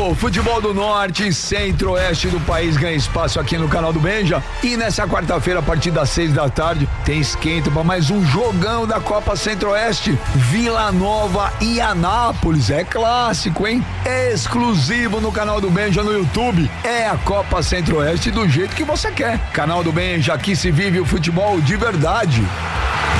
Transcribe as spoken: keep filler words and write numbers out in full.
O futebol do norte e centro-oeste do país ganha espaço aqui no canal do Benja. E nessa quarta-feira, a partir das seis da tarde, tem esquenta para mais um jogão da Copa Centro-Oeste. Vila Nova e Anápolis. É clássico, hein? É exclusivo no canal do Benja no YouTube. É a Copa Centro-Oeste do jeito que você quer. Canal do Benja, aqui se vive o futebol de verdade.